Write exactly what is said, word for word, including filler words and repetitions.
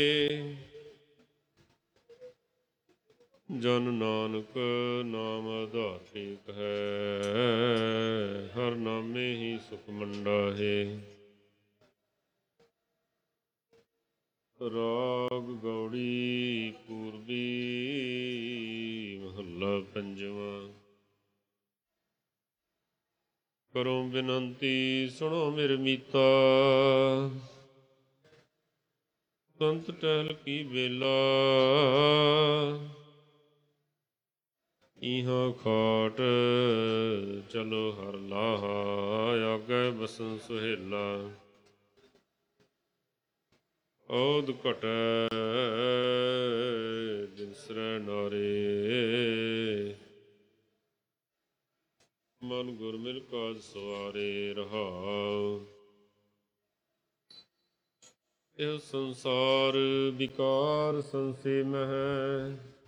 ਜਨ ਨਾਨਕ ਨਾਮ ਆਧਾਰ ਟੇਕ ਹੈ, ਹਰ ਨਾਮੇ ਹੀ ਸੁਖ ਮੰਡਾ ਹੈ। ਰਾਗ ਗੌੜੀ ਪੂਰਬੀ ਮਹੱਲਾ ਪੰਜਵਾਂ। ਕਰੋ ਬਿਨੰਤੀ ਸੁਣੋ ਮੇਰੇ ਮੀਤਾ, ਸੰਤ ਟਹਿਲ ਕੀ ਵੇਲਾ। ਇਹਾਂ ਖਾਟ ਚਲੋ ਹਰ ਲਾਹਾ, ਆਗੇ ਬਸਨ ਸੁਹੇਲਾ। ਔਧ ਘਟੈ ਬਿਸਰੈ ਨਾਰੇ, ਮਨ ਗੁਰ ਮਿਲ ਕਾਜ ਸਵਾਰੇ। ਰਹਾਉ ਇਹ ਸੰਸਾਰ ਵਿਕਾਰ ਸੰਸੇ ਮਹਿ,